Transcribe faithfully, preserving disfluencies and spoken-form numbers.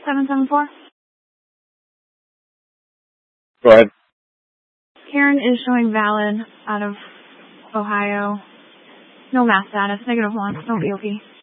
seven seven four. Go ahead. Karen is showing valid out of Ohio. No mass status, negative one, no B O P.